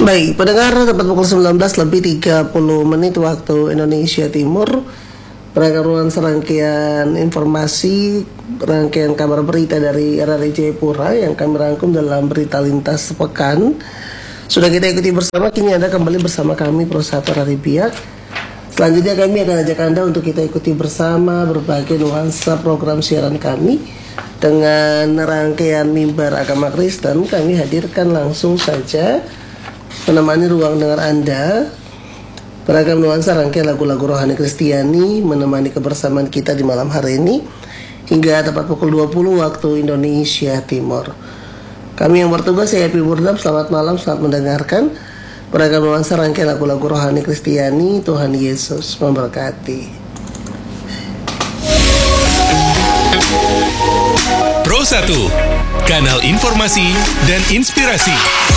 Baik, pendengar, tepat pukul 19 lebih 30 menit waktu Indonesia Timur. Rangkaian serangkaian informasi, rangkaian kabar berita dari RRI Jayapura yang kami rangkum dalam berita lintas sepekan sudah kita ikuti bersama. Kini Anda kembali bersama kami Pro 1 RRI Biak. Selanjutnya kami akan ajak Anda untuk kita ikuti bersama berbagai nuansa program siaran kami. Dengan rangkaian mimbar agama Kristen, kami hadirkan langsung saja menemani ruang dengar Anda beragam nuansa rangkaian lagu-lagu rohani Kristiani menemani kebersamaan kita di malam hari ini hingga tepat pukul 20 waktu Indonesia Timur. Kami yang bertugas, saya Happy Burdam, selamat malam, selamat mendengarkan beragam nuansa rangkaian lagu-lagu rohani Kristiani. Tuhan Yesus memberkati. Pro 1, kanal informasi dan inspirasi.